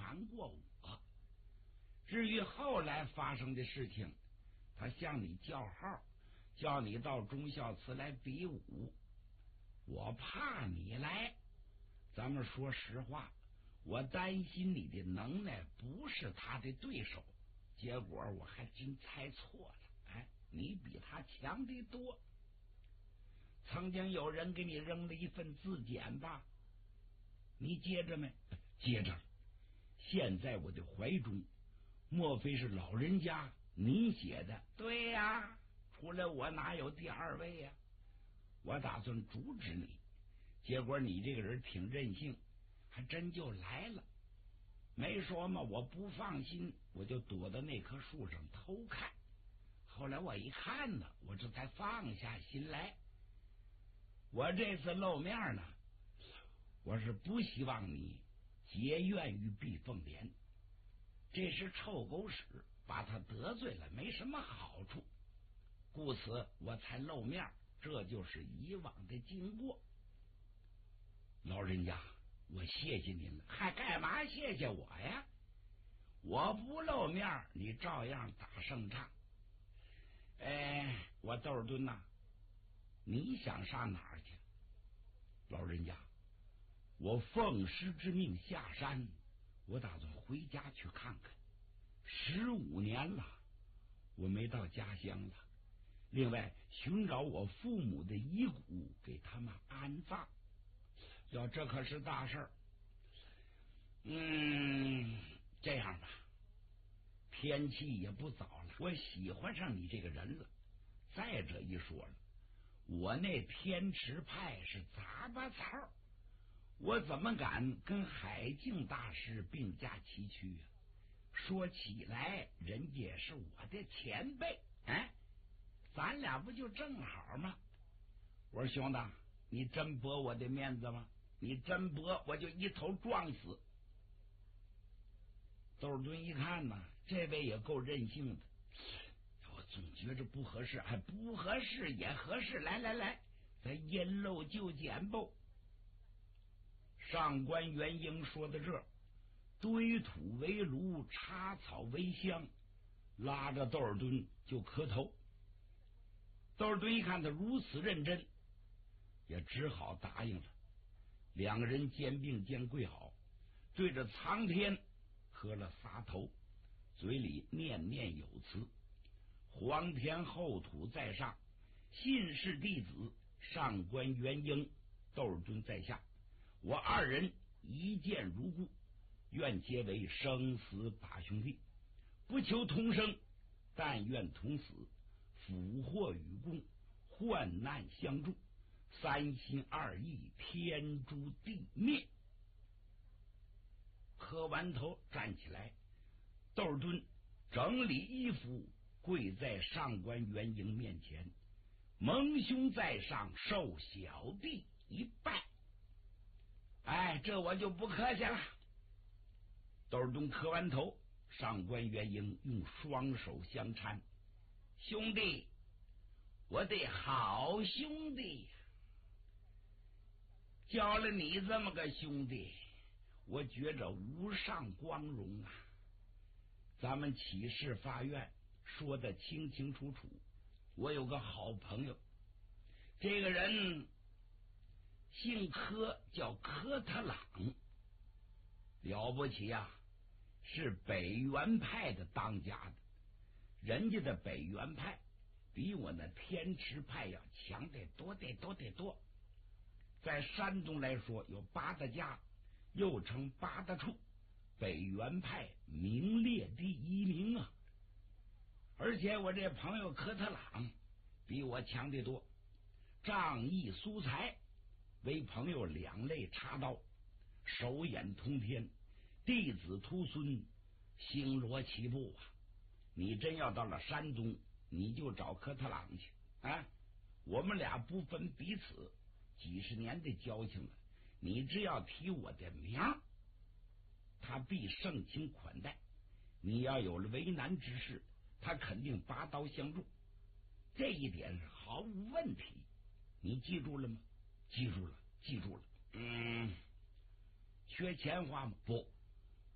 瞒过我。至于后来发生的事情，他向你叫号，叫你到忠孝祠来比武，我怕你来。咱们说实话，我担心你的能耐不是他的对手，结果我还真猜错了。你比他强得多。曾经有人给你扔了一份字典吧？你接着没？接着了。现在我的怀中，莫非是老人家您写的？对呀，除了我哪有第二位呀？我打算阻止你，结果你这个人挺任性，还真就来了。没说嘛，我不放心，我就躲到那棵树上偷看。后来我一看呢，我这才放下心来。我这次露面呢，我是不希望你结怨于毕凤莲，这是臭狗屎，把他得罪了没什么好处，故此我才露面，这就是以往的经过。老人家，我谢谢您了。还干嘛谢谢我呀？我不露面，你照样打胜仗。我窦尔敦呐，你想上哪儿去？老人家，我奉师之命下山，我打算回家去看看。15年了，我没到家乡了。另外，寻找我父母的遗骨，给他们安葬。要这可是大事儿。这样吧，天气也不早了，我喜欢上你这个人了。再者一说了，我那天池派是杂巴草，我怎么敢跟海静大师并驾齐驱啊？说起来，人家是我的前辈，咱俩不就正好吗？我说兄弟，你真驳我的面子吗？你真驳，我就一头撞死。窦尔敦一看呢，这位也够任性的，我总觉着不合适，不合适也合适。来，咱因陋就简吧。上官元英说到这，堆土为炉，插草为香，拉着窦尔敦就磕头。窦尔敦一看他如此认真，也只好答应了。两个人肩并肩跪好，对着苍天磕了仨头，嘴里念念有词：皇天厚土在上，信氏弟子上官元英、窦尔敦在下，我二人一见如故，愿结为生死把兄弟，不求同生，但愿同死，福祸与共，患难相助，三心二意，天诛地灭。磕完头站起来，窦尔敦整理衣服，跪在上官元英面前，蒙兄在上，受小弟一拜。这我就不客气了。窦尔敦磕完头，上官元英用双手相搀：兄弟，我的好兄弟，交了你这么个兄弟，我觉着无上光荣啊！咱们起事发愿说得清清楚楚，我有个好朋友，这个人姓柯，叫科特朗，了不起啊，是北元派的当家的。人家的北元派比我那天池派要强得多得多得多。在山东来说，有八大家，又称八大处，北元派名列第一名啊！而且我这朋友科特朗比我强得多，仗义疏财，为朋友两肋插刀，手眼通天，弟子徒孙，星罗棋布啊！你真要到了山东，你就找科特朗去我们俩不分彼此，几十年的交情了，你只要提我的名，他必盛情款待。你要有了为难之事，他肯定拔刀相助，这一点是毫无问题。你记住了吗？记住了。缺钱花吗？不，